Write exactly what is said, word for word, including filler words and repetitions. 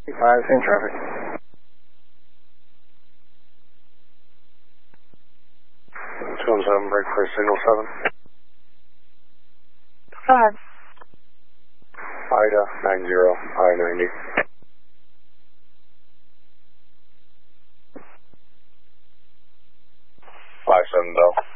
Five, same traffic. two one seven, break for signal seven. Go ahead. Ida, nine zero, I ninety. Five seven, Bell.